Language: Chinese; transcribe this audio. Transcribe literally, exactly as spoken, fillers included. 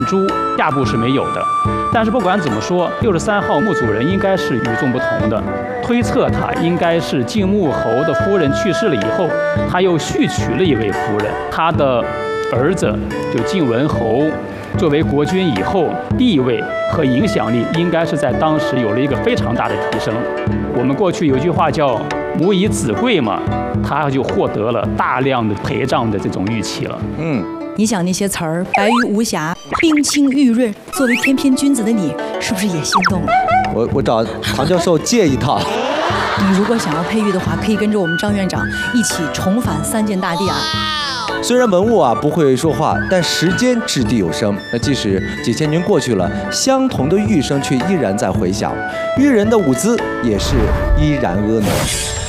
珠下部是没有的。但是不管怎么说，六十三号墓主人应该是与众不同的。推测他应该是晋穆侯的夫人去世了以后，他又续娶了一位夫人。他的儿子就晋文侯作为国君以后，地位和影响力应该是在当时有了一个非常大的提升。我们过去有句话叫“母以子贵”嘛，他就获得了大量的陪葬的这种玉器了。 嗯。 你想那些词儿，白玉无瑕，冰清玉润，作为翩翩君子的你，是不是也心动了？ 我我找唐教授借一套。 你如果想要佩玉的话，可以跟着我们张院长一起重返三件大帝啊！ 虽然文物啊不会说话，但时间掷地有声。那即使几千年过去了，相同的玉声却依然在回响，玉人的舞姿也是依然婀娜。